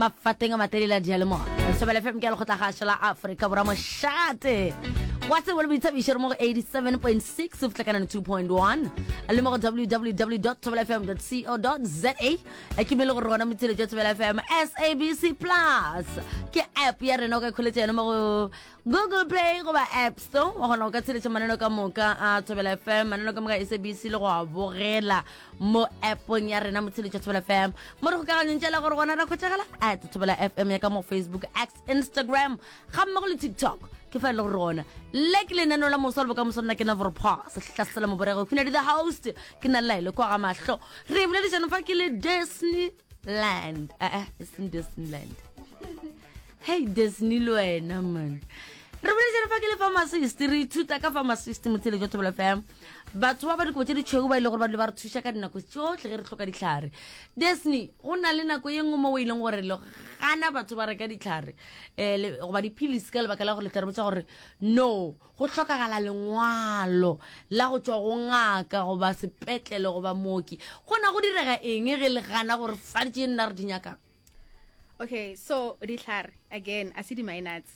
mafateng a matelela dialemo Thobela FM ke a le go tla ga shela Africa bora mo shate What's it will be tabishir mo 87.6 of Tlakana 2.1 le mo www.thobelafm.co.za e ke mele go rona metsele tsa Thobela FM SABC Plus ke app ya rena ka kholetsena mo Google Play go ba App Store wa gona go ka tsheletsa maneno ka moka a Thobela FM maneno ka moka SABC le go a bogela mo appong ya rena metsele tsa Thobela FM mo re go ka ganeng tshela gore gona ra khotshagala @Thobela FM ya ka mo Facebook X Instagram ga mo go le TikTok ke fa le rona le ke le nano la mosolbo ka mosonna ke na for pass hlasela mo borego ke na the host ke na laile kwa ga mahlo re bile le jana fa ke le Disneyland it's in Disneyland hey Disney lo ena man re bile jana fa ke le pharmacist re thuta ka pharmacist mo tele Thobela FM batho ba di go tse di tshego ba ile gore ba le ba re thusha ka dinako tsotlhe ge re tlhoka ditlhare Disney go na le nako yengwe mo ileng gore le gana batho ba reka ditlhare go ba dipilisi ka lebaka la go letlare botsa gore no go tlhokagala lengwalo la go tswa go ngaka go ba sepetlele go ba mooki go na go direga eng ge le gana gore fa di nna re dinyaka Okay, so ditlhare again acid minutes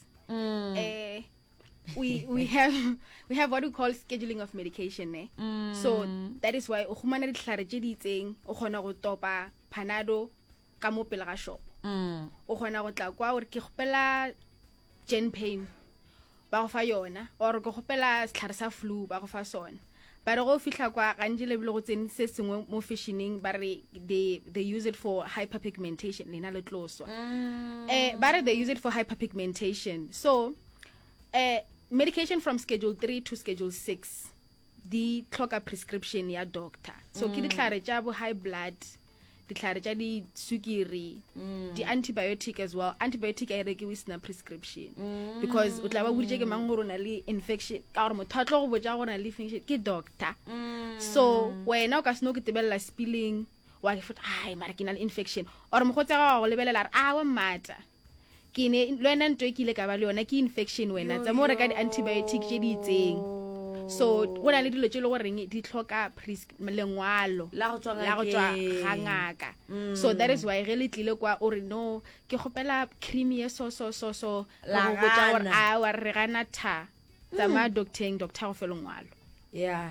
we have what we call scheduling of medication so that is why o khumana ditlhare tse di itseng o khona go topa Panado ka mo pele ga shop o khona go tla kwa o re ke gopela gen pain ba go fa yona or go gopela setlhare sa flu ba go fa sona ba re go fihla kwa ganjile bile go tsene se sengwe mo fashioning ba re they use it for hyperpigmentation lena le tloswa ba re they use it for hyperpigmentation so medication from schedule 3 to schedule 6 di tlhoka prescription ya doctor so ke ditlhare tsa bo high blood ditlhare tsa di sukiri di antibiotic as well antibiotic I reke with na prescription because o tla ba budije ke mangoro na le infection ka gore motho a tlo go botsa gore na le infection ke doctor so wena o ka seno ke tebella spilling wa ke fota ai mara ke na le infection or mo gotsa ga go lebelela re wa mata ke ne lo ena ntwe ke ile ka ba le yona ke infection wena tsa mo reka di antibiotic tse di itseng so go na le dilo tse le gore di tlhoka lengwalo la go tswa ga ngaka so that is why re le tlile kwa o re no ke gopela cream ye so la go tsa gore wa re gana tha tsa ma doctor go fe lengwalo yeah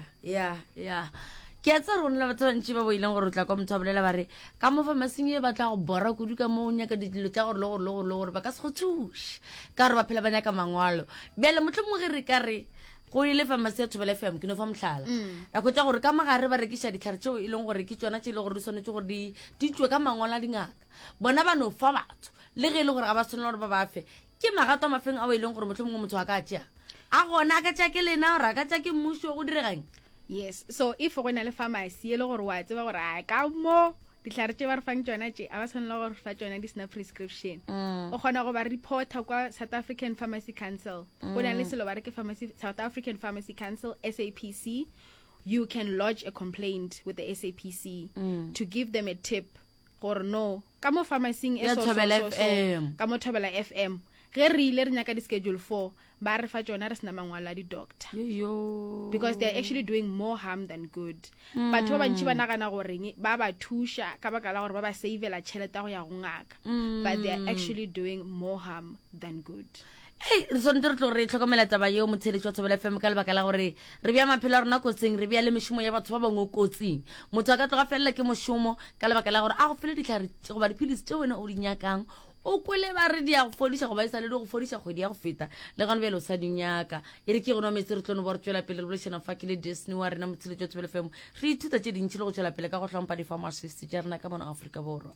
ke tsa rona la batho ba ntse ba boilang gore o tla kwa mothabolela ba re ka mo pharmacy e batla go bora kudu ka mo nya ka ditlo tsa gore le ba ka se go thush ka re ba phela ba nya ka mangwalo bele motho mo ge re ka re go ile pharmacy ya Thobela FM ke no fa mhlala ya go tsa gore ka magare ba rekisha ditlhare tseo e leng gore ke tsona tse ile gore di sonetse gore di tswe ka mangwala dingaka bona ba no fa batho le ge ile gore ga ba sona gore ba ba fe ke magato mafeng a o ile gore motho a ka tja a gona ka tja ke lena ra ka tja ke mmusho go diregang yes so if go na le pharmacy le gore wa tseba gore a ka mo ditlhare tse ba re fang tsona tse a ba sona gore fa tsona di sna prescription o gona go ba reporter kwa South African Pharmacy Council go na le selo ba re ke South African Pharmacy Council SAPC you can lodge a complaint with the SAPC to give them a tip gore no ka mo pharmacy e so ka mo Thobela FM ge re ile re nyaka di schedule 4 ba re fa tsona re sna mangwala di doctor because they are actually doing more harm than good batho ba bantši ba nagana gore ba ba thusha ka baka la gore ba ba savela tšhelete go ya go ngaka but they are actually doing more harm than good hey re sonte re tlo re tlhokomela taba yo motsheletsi wa Thobela FM ka lebaka la gore re bia maphelo a rona kotsing re bia le meshumo ya batho ba bangwe kotsing motho a ka tloga fela ke moshumo ka lebaka la gore a go fele ditlhare go ba dipilisi tse wena o di nyakang o kwele ba re di a go fodisha go ba isa le go fodisha go di ya go feta le gane belo sa dinyaka e re ke go no metse re tlono bo re tswela pele re boleshana fa ke le Disney wa rena motsheletsi wa Thobela FM re ithuta tse dintsi le go tswela pele ka go hlompha di pharmacist tsa rena ka bona Afrika borwa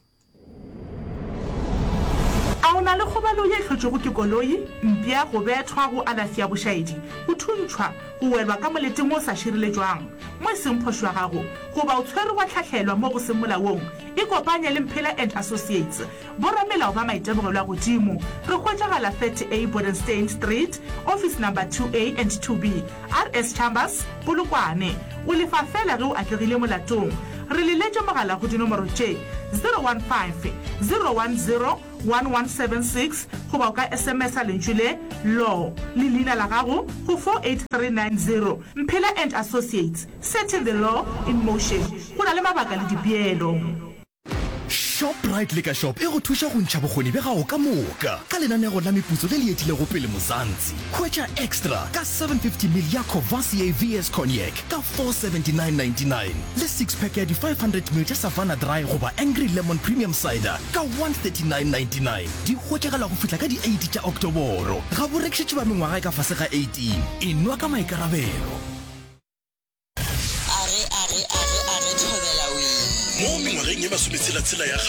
a ona le khobalo ye hlotšego ke koloi mpia go bethwa go alafi ya bošaedi go thuntšhwa go welwa ka moleteng o sa širiletswang mo seng phošwa gago go ba o tshwere wa tlhatlhelwa mo go seng molaong e kopanya le Mphela and Associates boramelao ba maitemogelo a godimo re hwetšagala 30A Bodenstein Street office number 2A and 2B RS Chambers Polokwane o lefa fela ge o atlegile molatong re le letša mogala go dinomoro tše 015 010 1176 go ba o ka SMS a lentšhile law le leina la gago go 48390 Mphela and Associates setting the law in motion go na le mabaka le dipeelo Shoprite le ka shop e go thuša go ntšha bokgoni be gago ka moka ka lenaneo la meputso le le etile go pele Mozansi. Hwetša extra ka 750 ml ya Courvoisier VS Cognac ka 479.99 le 6-pack ya di 500 ml ya Savannah Dry goba Angry Lemon Premium Cider ka 139.99. Di hwetšagala go fihla ka di 8 tša Oktoboro. Ga bo rekšetše ba mengwaga e ka fase ga 18. Enwa ka maikarabelo. Are thobela we. Mo mengwageng e masometshela ya